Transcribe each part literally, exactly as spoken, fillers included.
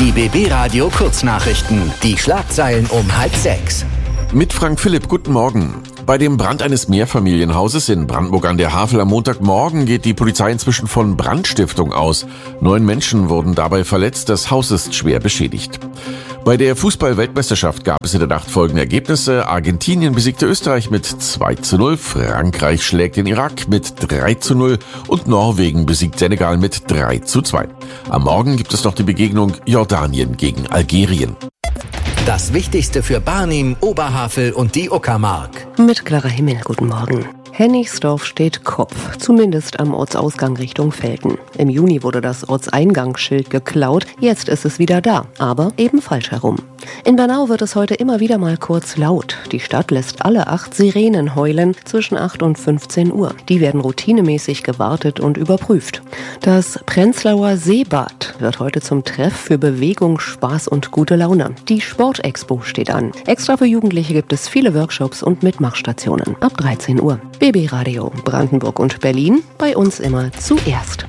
Die B B-Radio Kurznachrichten. Die Schlagzeilen um halb sechs. Mit Frank Philipp, guten Morgen. Bei dem Brand eines Mehrfamilienhauses in Brandenburg an der Havel am Montagmorgen geht die Polizei inzwischen von Brandstiftung aus. Neun Menschen wurden dabei verletzt, das Haus ist schwer beschädigt. Bei der Fußball-Weltmeisterschaft gab es in der Nacht folgende Ergebnisse. Argentinien besiegte Österreich mit zwei zu null, Frankreich schlägt den Irak mit drei zu null und Norwegen besiegt Senegal mit drei zu zwei. Am Morgen gibt es noch die Begegnung Jordanien gegen Algerien. Das Wichtigste für Barnim, Oberhavel und die Uckermark. Mit Clara Himmel, guten Morgen. Hennigsdorf steht Kopf, zumindest am Ortsausgang Richtung Velten. Im Juni wurde das Ortseingangsschild geklaut, jetzt ist es wieder da, aber eben falsch herum. In Bernau wird es heute immer wieder mal kurz laut. Die Stadt lässt alle acht Sirenen heulen zwischen acht und fünfzehn Uhr. Die werden routinemäßig gewartet und überprüft. Das Prenzlauer Seebad wird heute zum Treff für Bewegung, Spaß und gute Laune. Die Sportexpo steht an. Extra für Jugendliche gibt es viele Workshops und Mitmachstationen. Ab dreizehn Uhr. B B-Radio Brandenburg und Berlin, bei uns immer zuerst.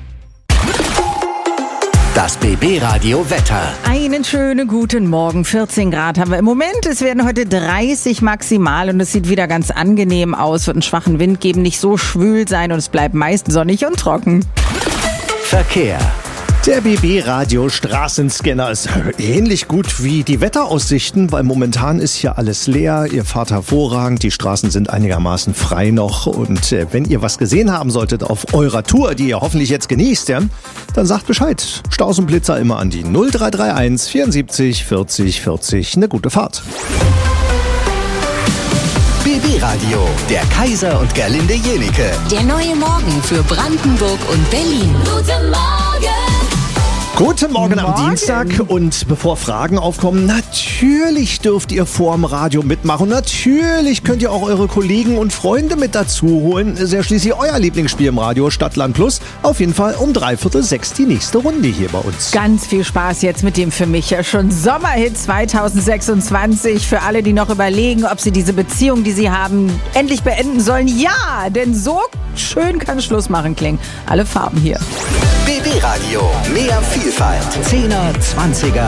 Das B B-Radio Wetter. Einen schönen guten Morgen. vierzehn Grad haben wir im Moment. Es werden heute dreißig maximal und es sieht wieder ganz angenehm aus. Wird einen schwachen Wind geben, nicht so schwül sein und es bleibt meist sonnig und trocken. Verkehr. Der B B-Radio Straßenscanner ist ähnlich gut wie die Wetteraussichten, weil momentan ist hier alles leer. Ihr fahrt hervorragend, die Straßen sind einigermaßen frei noch. Und äh, wenn ihr was gesehen haben solltet auf eurer Tour, die ihr hoffentlich jetzt genießt, ja, dann sagt Bescheid. Staus und Blitzer immer an die null drei drei eins vierundsiebzig vierzig vierzig. Eine gute Fahrt. B B-Radio, der Kaiser und Gerlinde Jenike. Der neue Morgen für Brandenburg und Berlin. Guten Morgen! Guten Morgen am Morgen. Dienstag und bevor Fragen aufkommen, natürlich dürft ihr vorm Radio mitmachen. Natürlich könnt ihr auch eure Kollegen und Freunde mit dazu holen. Ist ja schließlich euer Lieblingsspiel im Radio Stadtland Plus. Auf jeden Fall um dreiviertel sechs die nächste Runde hier bei uns. Ganz viel Spaß jetzt mit dem für mich ja schon Sommerhit zwanzig sechsundzwanzig. Für alle, die noch überlegen, ob sie diese Beziehung, die sie haben, endlich beenden sollen. Ja, denn so schön kann Schluss machen klingen. Alle Farben hier. B B-Radio, mehr Vielfalt. Zehner, Zwanziger